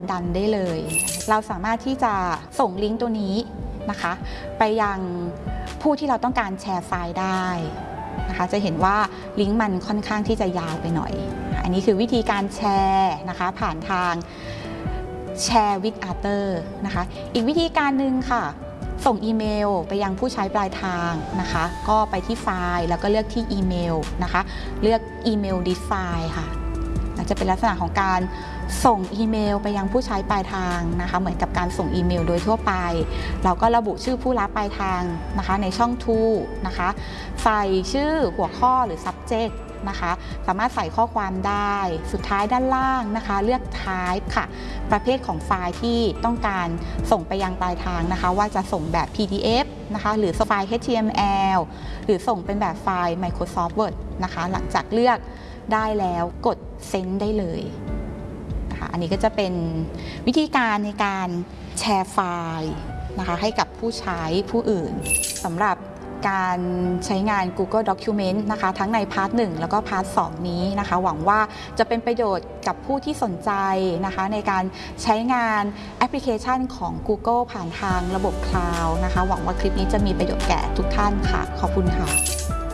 ดันได้เลยเราสามารถที่จะส่งลิงก์ตัวนี้นะคะไปยังผู้ที่เราต้องการแชร์ไฟล์ได้นะคะจะเห็นว่าลิงก์มันค่อนข้างที่จะยาวไปหน่อยอันนี้คือวิธีการแชร์นะคะผ่านทางแชร์ with Other นะคะอีกวิธีการหนึ่งค่ะส่งอีเมลไปยังผู้ใช้ปลายทางนะคะก็ไปที่ไฟล์แล้วก็เลือกที่อีเมลนะคะเลือกอีเมล list file ค่ะจะเป็นลักษณะของการส่งอีเมลไปยังผู้ใช้ปลายทางนะคะเหมือนกับการส่งอีเมลโดยทั่วไปเราก็ระบุชื่อผู้รับปลายทางนะคะในช่อง To นะคะใส่ชื่อหัวข้อหรือ subject นะคะสามารถใส่ข้อความได้สุดท้ายด้านล่างนะคะเลือก type ค่ะประเภทของไฟล์ที่ต้องการส่งไปยังปลายทางนะคะว่าจะส่งแบบ PDF นะคะหรือไฟล์ HTML หรือส่งเป็นแบบไฟล์ Microsoft Word นะคะหลังจากเลือกได้แล้วกด send ได้เลยนะคะอันนี้ก็จะเป็นวิธีการในการแชร์ไฟล์นะคะให้กับผู้ใช้ผู้อื่นสำหรับการใช้งาน Google Document นะคะทั้งในพาร์ท 1 แล้วก็พาร์ท 2 นี้นะคะหวังว่าจะเป็นประโยชน์กับผู้ที่สนใจนะคะในการใช้งานแอปพลิเคชันของ Google ผ่านทางระบบ Cloud นะคะหวังว่าคลิปนี้จะมีประโยชน์แก่ทุกท่านค่ะขอบคุณค่ะ